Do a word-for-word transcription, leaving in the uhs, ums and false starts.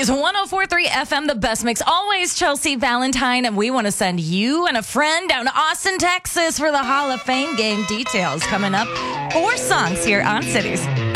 Cities one oh four point three F M, the best mix. Always Chelsea Valentine, and we want to send you and a friend down to Austin, Texas for the Hall of Fame game. Details coming up. Four songs here on Cities.